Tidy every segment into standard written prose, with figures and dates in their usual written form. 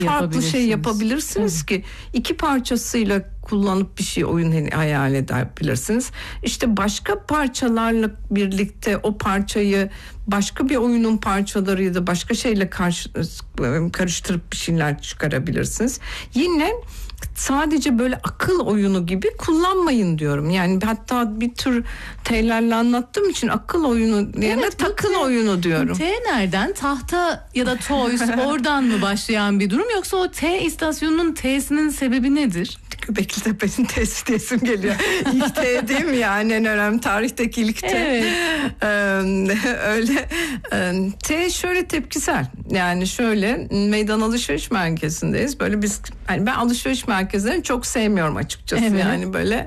farklı şey yapabilirsiniz ki iki parçasıyla kullanıp bir şey oyun hayal edebilirsiniz. İşte başka parçalarla birlikte o parçayı başka bir oyunun parçaları ya da başka şeyle karıştırıp bir şeyler çıkarabilirsiniz. Yine sadece böyle akıl oyunu gibi kullanmayın diyorum. Yani hatta bir tür T'lerle anlattığım için akıl oyunu yerine takıl oyunu diyorum. T nereden? Tahta ya da toys oradan mı başlayan bir durum, yoksa o T istasyonunun T'sinin sebebi nedir? Göbeklitepe'nin T'si diyesim geliyor. İlk T değil mi yani, en önemli tarihteki ilk T. Evet. Öyle. T şöyle tepkisel. Yani şöyle, meydan alışveriş merkezindeyiz. Böyle biz, yani ben alışveriş merkezlerini çok sevmiyorum açıkçası. Evet. Yani böyle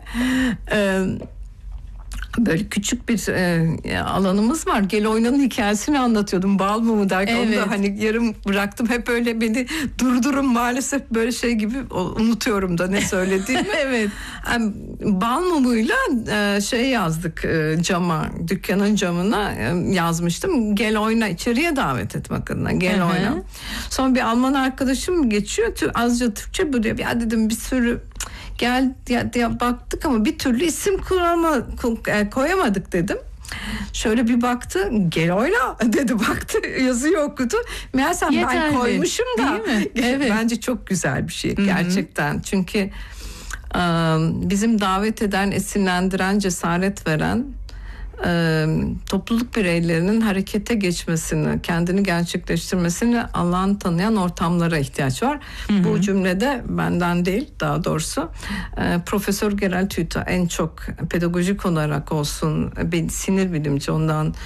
böyle küçük bir alanımız var. Gel Oyna'nın hikayesini anlatıyordum. Bal mı derken evet. Onu da hani yarım bıraktım. Hep öyle beni durdurun, maalesef böyle şey gibi unutuyorum da ne söylediğimi. Evet. Bal mumuyla şey yazdık cama, dükkanın camına yazmıştım. Gel oyna, içeriye davet etmek adına. Gel oyna. Sonra bir Alman arkadaşım geçiyor. Azca Türkçe biliyor. Ya dedim bir sürü gel ya baktık ama bir türlü isim koyamadık dedim. Şöyle bir baktı, gel oyna dedi, baktı yazıyı okudu. Meğersem ben koymuşum da. Evet. Bence çok güzel bir şey gerçekten. Çünkü bizim davet eden, esinlendiren, cesaret veren topluluk bireylerinin harekete geçmesini, kendini gerçekleştirmesini alan tanıyan ortamlara ihtiyaç var. Bu cümlede benden değil, daha doğrusu Profesör Gerald Hüther en çok pedagojik olarak olsun, sinir bilimci, ondan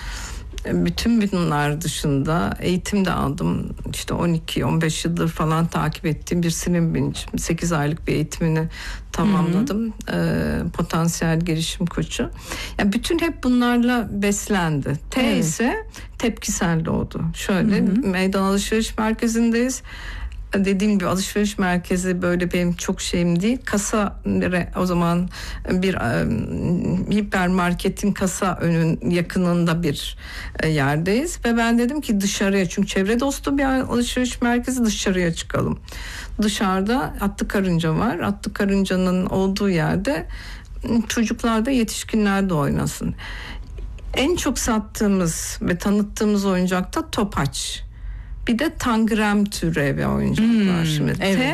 bütün bunlar dışında eğitim de aldım. İşte 12-15 yıldır falan takip ettiğim bir sinir bilimci. 8 aylık bir eğitimini tamamladım. Potansiyel gelişim koçu. Yani bütün hep bunlarla beslendi. T ise tepkisel doğdu. Şöyle meydan alışveriş merkezindeyiz. Dediğim gibi alışveriş merkezi böyle benim çok şeyim değil. Kasa, o zaman bir hipermarketin kasa önün yakınında bir yerdeyiz ve ben dedim ki dışarıya, çünkü çevre dostu bir alışveriş merkezi, dışarıya çıkalım. Dışarıda Atlı Karınca var. Atlı Karınca'nın olduğu yerde çocuklar da yetişkinler de oynasın. En çok sattığımız ve tanıttığımız oyuncak da topaç. Bir de tangram türevi oyuncaklar. Şimdi evet.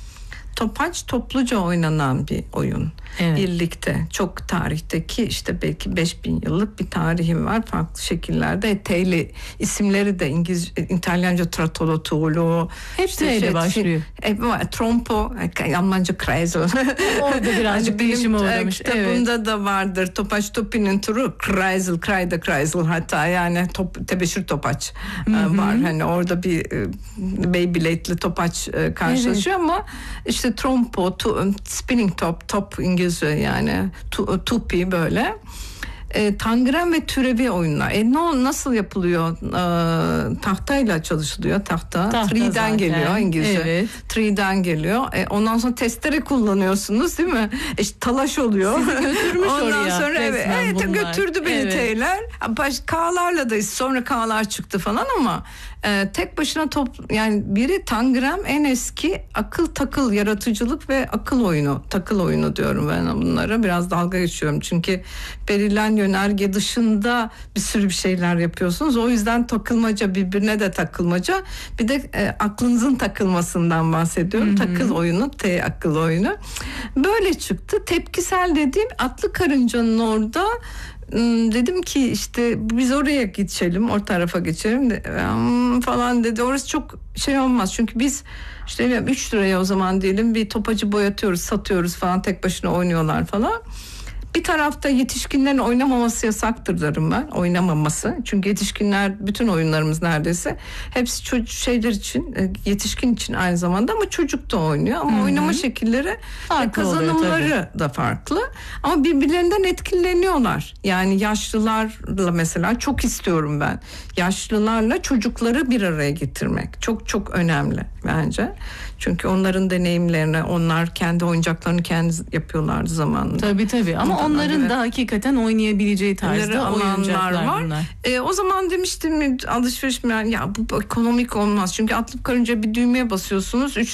Topaç topluca oynanan bir oyun. Evet. Birlikte çok tarihteki, işte belki 5000 yıllık bir tarihim var. Farklı şekillerde T'li isimleri de İtalyanca Tratolo Tuolo. Hep T'yle başlıyor. Trompo, Almanca Kreisel. Orada birazcık değişime uğramış. Kitabımda da vardır. Topaç Topi'nin turu Kreisel, Krayda Kreisel, hatta yani tebeşir topaç var. Hani orada bir Beyblade'li topaç karşılaşıyor ama işte trompo, spinning top İngilizce yani tupi böyle. Tangram ve türevi oyunlar. Nasıl yapılıyor? Tahtayla çalışılıyor. Tahta 3'den geliyor İngilizce. Evet. 3'den geliyor. Ondan sonra testere kullanıyorsunuz değil mi? Talaş oluyor. Sizi götürmüş ondan oraya. Sonra evet götürdü beni T'ler. K'larla da sonra K'lar çıktı falan ama tek başına yani biri tangram, en eski akıl takıl, yaratıcılık ve akıl oyunu. Takıl oyunu diyorum ben bunlara. Biraz dalga geçiyorum. Çünkü verilen yönerge dışında bir sürü bir şeyler yapıyorsunuz. O yüzden takılmaca, birbirine de takılmaca. Bir de aklınızın takılmasından bahsediyorum. Takıl oyunu, T akıl oyunu. Böyle çıktı. Tepkisel dediğim Atlı Karınca'nın orada dedim ki işte biz oraya geçelim, o tarafa geçelim falan dedi. Orası çok şey olmaz çünkü biz işte 3 liraya o zaman diyelim bir topacı boyatıyoruz, satıyoruz falan, tek başına oynuyorlar falan. Bir tarafta yetişkinlerin oynamaması yasaktır derim ben. Oynamaması. Çünkü yetişkinler, bütün oyunlarımız neredeyse hepsi şeyler için, yetişkin için aynı zamanda, ama çocuk da oynuyor. Ama oynama şekilleri ve kazanımları da farklı. Ama birbirlerinden etkileniyorlar. Yani yaşlılarla mesela çok istiyorum ben. Yaşlılarla çocukları bir araya getirmek. Çok çok önemli bence. Çünkü onların deneyimlerini, onlar kendi oyuncaklarını kendi yapıyorlardı zamanında. Tabii ama onların evet. da hakikaten oynayabileceği tarzda oyuncaklar var. bunlar. O zaman demiştim alışveriş yani ya bu ekonomik olmaz. Çünkü atlıp karınca bir düğmeye basıyorsunuz.